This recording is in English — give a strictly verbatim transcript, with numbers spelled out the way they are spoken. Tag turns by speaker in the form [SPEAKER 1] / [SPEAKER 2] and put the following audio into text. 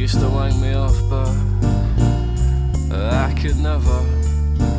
[SPEAKER 1] used to wank me off, but I could never